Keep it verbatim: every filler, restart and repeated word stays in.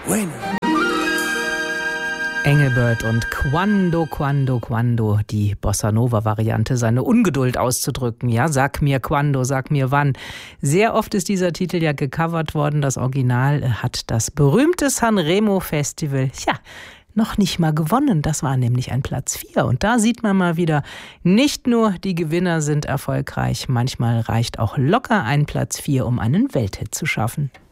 Bueno. Engelbert und Quando, Quando, Quando, die Bossa-Nova-Variante, seine Ungeduld auszudrücken. Ja, sag mir Quando, sag mir wann. Sehr oft ist dieser Titel ja gecovert worden. Das Original hat das berühmte Sanremo-Festival, ja, noch nicht mal gewonnen. Das war nämlich ein Platz vier. Und da sieht man mal wieder, nicht nur die Gewinner sind erfolgreich. Manchmal reicht auch locker ein Platz vier, um einen Welthit zu schaffen.